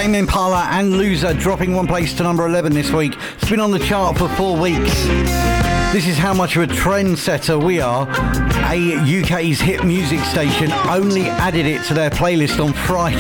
Tame Impala and Loser dropping one place to number 11 this week. It's been on the chart for 4 weeks. This is how much of a trendsetter we are. A UK's hit music station only added it to their playlist on Friday.